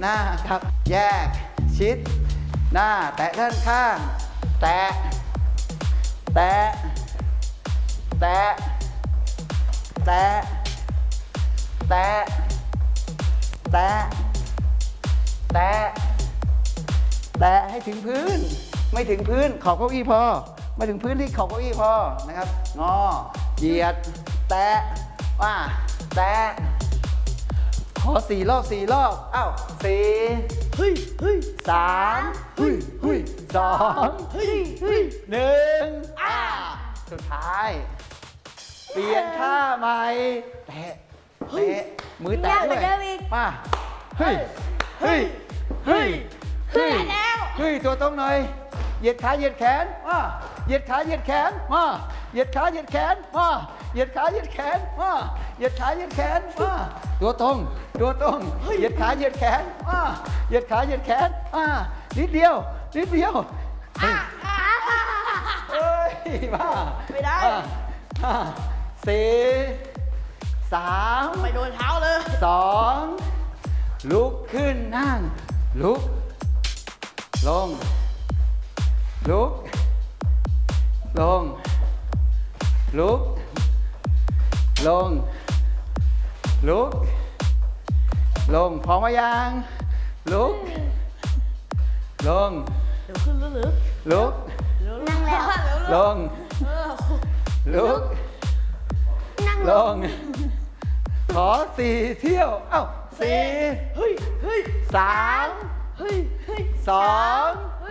หน้าครับแยกชิดหน้าแตะด้านข้างแตะแตะแตะแตะแตะแตะแตะแตะให้ถึงพื้นไม่ถึงพื้นขอบเก้าอี้พอไม่ถึงพื้นที่ขอบเก้าอี้พอนะครับงอเหยียดแตะว่าแตะขอ4 รอบ4 รอบอ้าว4เฮ้ยเฮ้ย3เฮ้ยเฮ้ย2เฮ้ยเฮ้ย1สุดท้ายเปลี่ยนท่าใหม่แตะเตะมือแตะด้วยมาเฮ้ยเฮ้ยเฮ้ยเฮ้ยเฮ้ยตัวตรงหน่อยเหยียดขาเหยียดแขนมาเหยียดขาเหยียดแขนมาเหยียดขาเหยียดแขนมาเหยียดขาเหยียดแขนมาเหยียดขาเหยียดแขนมาตัวตรงเหยียดขาเหยียดแขนมาเหยียดขาเหยียดแขนมานิดเดียวเฮ้ยมาไม่ได้ 4 3 ไม่โดนเท้าเลย 2ลุกขึ้นนั่งลุกลงลุกลงลุกลงลุกลงพร้อมไหมยังลุกลงเดี๋ยวขึ้นหรือลุกนั่งแล้วลงลุกลงขอ4 เที่ยวเอ้า4 เฮ้ยเฮ้ย 3 เฮ้ยเฮ้ย 2